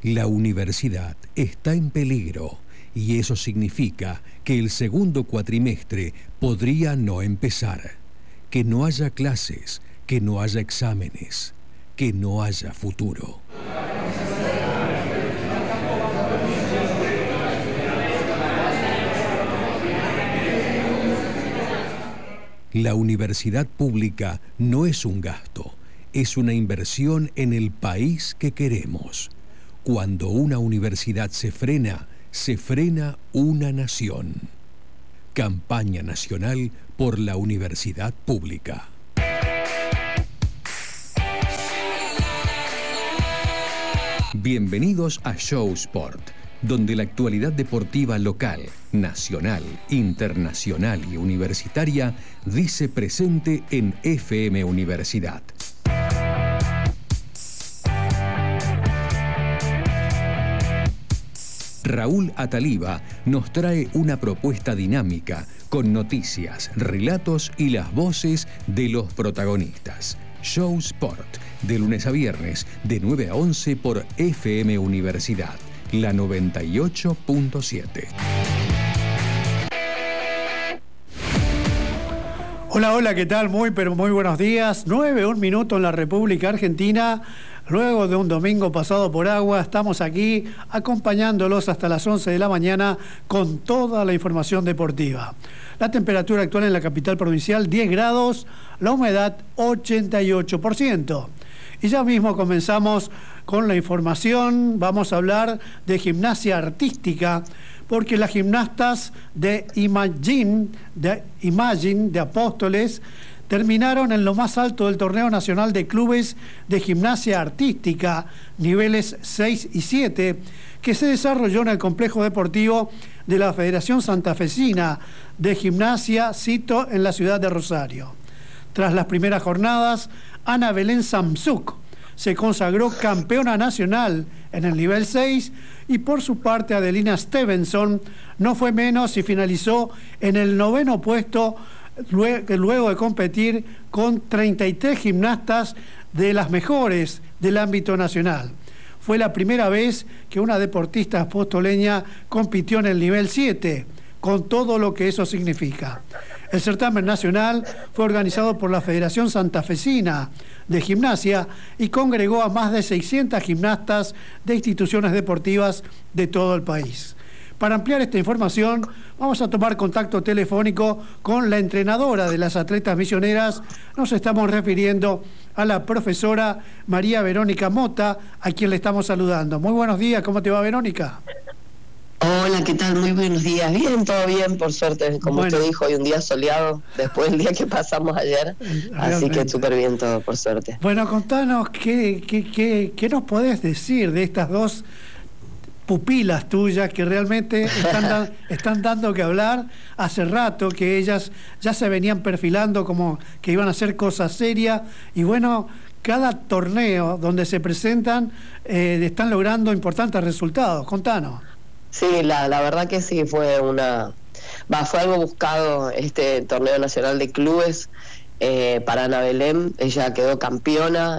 La universidad está en peligro y eso significa que el segundo cuatrimestre podría no empezar, que no haya clases, que no haya exámenes, que no haya futuro. La universidad pública no es un gasto, es una inversión en el país que queremos. Cuando una universidad se frena una nación. Campaña nacional por la universidad pública. Bienvenidos a Show Sport, donde la actualidad deportiva local, nacional, internacional y universitaria dice presente en FM Universidad. Raúl Ataliba nos trae una propuesta dinámica con noticias, relatos y las voces de los protagonistas. Show Sport, de lunes a viernes, de 9 a 11 por FM Universidad, la 98.7. Hola, ¿qué tal? Muy buenos días. 9:01 en la República Argentina. Luego de un domingo pasado por agua, estamos aquí acompañándolos hasta las 11 de la mañana con toda la información deportiva. La temperatura actual en la capital provincial, 10 grados, la humedad 88%. Y ya mismo comenzamos con la información. Vamos a hablar de gimnasia artística, porque las gimnastas de Imagine de Apóstoles terminaron en lo más alto del Torneo Nacional de Clubes de Gimnasia Artística, niveles 6 y 7, que se desarrolló en el complejo deportivo de la Federación Santafesina de Gimnasia, Cito, en la ciudad de Rosario. Tras las primeras jornadas, Ana Belén Samsuk se consagró campeona nacional en el nivel 6 y por su parte Adelina Stevenson no fue menos y finalizó en el 9º puesto luego de competir con 33 gimnastas de las mejores del ámbito nacional. Fue la primera vez que una deportista apostoleña compitió en el nivel 7, con todo lo que eso significa. El certamen nacional fue organizado por la Federación Santafesina de Gimnasia y congregó a más de 600 gimnastas de instituciones deportivas de todo el país. Para ampliar esta información, vamos a tomar contacto telefónico con la entrenadora de las atletas misioneras. Nos estamos refiriendo a la profesora María Verónica Mota, a quien le estamos saludando. Muy buenos días, ¿cómo te va, Verónica? Hola, ¿qué tal? Muy buenos días. Bien, todo bien, por suerte. Como usted dijo, hoy un día soleado, después del día que pasamos ayer. Así que súper bien todo, por suerte. Bueno, contanos, ¿qué nos podés decir de estas dos pupilas tuyas que realmente están dando que hablar? Hace rato que ellas ya se venían perfilando como que iban a hacer cosas serias y bueno, cada torneo donde se presentan están logrando importantes resultados. Contanos. Sí, la verdad que sí, fue algo buscado este torneo nacional de clubes para Ana Belén. Ella quedó campeona